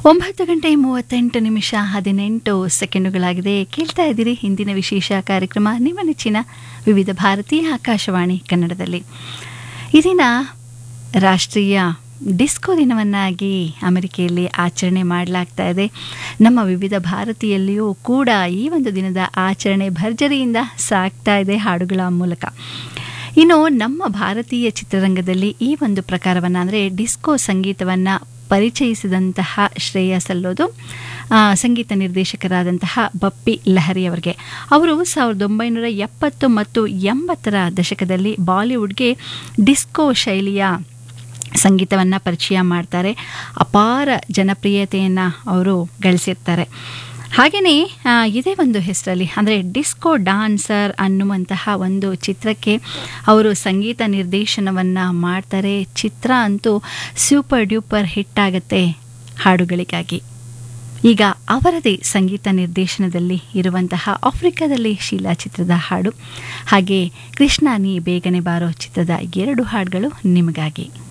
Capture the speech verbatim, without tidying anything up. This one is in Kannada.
ಒಂಬತ್ತು ಗಂಟೆ ಮೂವತ್ತೆಂಟು ನಿಮಿಷ ಹದಿನೆಂಟು ಸೆಕೆಂಡುಗಳಾಗಿದೆ. ಕೇಳ್ತಾ ಇದ್ದೀರಿ ಹಿಂದಿನ ವಿಶೇಷ ಕಾರ್ಯಕ್ರಮ ನಿಮ್ಮ ನೆಚ್ಚಿನ ವಿವಿಧ ಭಾರತೀಯ ಆಕಾಶವಾಣಿ ಕನ್ನಡದಲ್ಲಿ. ಈ ದಿನ ರಾಷ್ಟ್ರೀಯ ಡಿಸ್ಕೋ ದಿನವನ್ನಾಗಿ ಅಮೆರಿಕೆಯಲ್ಲಿ ಆಚರಣೆ ಮಾಡಲಾಗ್ತಾ ಇದೆ. ನಮ್ಮ ವಿವಿಧ ಭಾರತೀಯಲ್ಲಿಯೂ ಕೂಡ ಈ ಒಂದು ದಿನದ ಆಚರಣೆ ಭರ್ಜರಿಯಿಂದ ಸಾಗ್ತಾ ಇದೆ ಹಾಡುಗಳ ಮೂಲಕ. ಇನ್ನು ನಮ್ಮ ಭಾರತೀಯ ಚಿತ್ರರಂಗದಲ್ಲಿ ಈ ಒಂದು ಪ್ರಕಾರವನ್ನು ಅಂದರೆ ಡಿಸ್ಕೋ ಸಂಗೀತವನ್ನು ಪರಿಚಯಿಸಿದಂತಹ ಶ್ರೇಯ ಸಲ್ಲೋದು ಸಂಗೀತ ನಿರ್ದೇಶಕರಾದಂತಹ ಬಪ್ಪಿ ಲಹರಿ ಅವರಿಗೆ. ಅವರು ಸಾವಿರದ ಒಂಬೈನೂರ ಎಪ್ಪತ್ತು ಮತ್ತು ಎಂಬತ್ತರ ದಶಕದಲ್ಲಿ ಬಾಲಿವುಡ್ಗೆ ಡಿಸ್ಕೋ ಶೈಲಿಯ ಸಂಗೀತವನ್ನು ಪರಿಚಯ ಮಾಡ್ತಾರೆ. ಅಪಾರ ಜನಪ್ರಿಯತೆಯನ್ನು ಅವರು ಗಳಿಸಿರ್ತಾರೆ. ಹಾಗೆಯೇ ಇದೇ ಒಂದು ಹೆಸರಲ್ಲಿ ಅಂದರೆ ಡಿಸ್ಕೋ ಡಾನ್ಸರ್ ಅನ್ನುವಂತಹ ಒಂದು ಚಿತ್ರಕ್ಕೆ ಅವರು ಸಂಗೀತ ನಿರ್ದೇಶನವನ್ನು ಮಾಡ್ತಾರೆ. ಚಿತ್ರ ಅಂತೂ ಸೂಪರ್ ಡ್ಯೂಪರ್ ಹಿಟ್ ಆಗುತ್ತೆ ಹಾಡುಗಳಿಗಾಗಿ. ಈಗ ಅವರದೇ ಸಂಗೀತ ನಿರ್ದೇಶನದಲ್ಲಿ ಇರುವಂತಹ ಆಫ್ರಿಕಾದಲ್ಲಿ ಶೀಲಾ ಚಿತ್ರದ ಹಾಡು, ಹಾಗೆ ಕೃಷ್ಣ ನೀ ಬೇಗನೆ ಬಾರೋ ಚಿತ್ರದ ಎರಡು ಹಾಡುಗಳು ನಿಮಗಾಗಿ.